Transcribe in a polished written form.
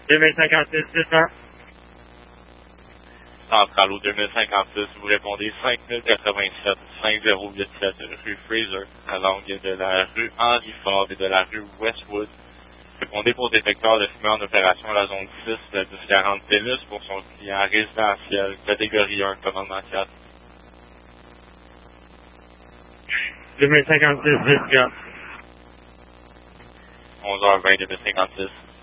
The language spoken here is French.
2056, 600. Centrale au 2056, vous répondez 5087 5087 rue Fraser, à l'angle de la rue Henry Ford et de la rue Westwood. Répondez pour détecteur de fumée en opération à la zone 6 de 1040 TELUS pour son client résidentiel, catégorie 1, commandement 4. 2056, 10 11h20, 2056.